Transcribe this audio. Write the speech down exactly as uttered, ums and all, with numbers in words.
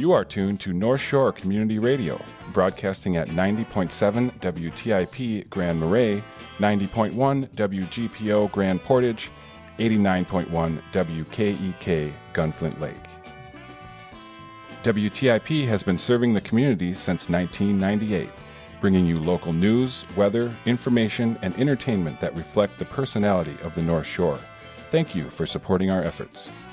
You are tuned to North Shore Community Radio, broadcasting at ninety point seven W T I P Grand Marais, ninety point one W G P O Grand Portage, eighty-nine point one W K E K Gunflint Lake. W T I P has been serving the community since nineteen ninety-eight, bringing you local news, weather, information, and entertainment that reflect the personality of the North Shore. Thank you for supporting our efforts.